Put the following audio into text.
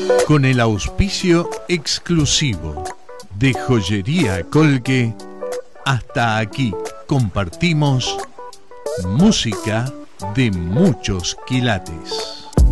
Con el auspicio exclusivo de Joyería Colque, hasta aquí compartimos música de muchos quilates.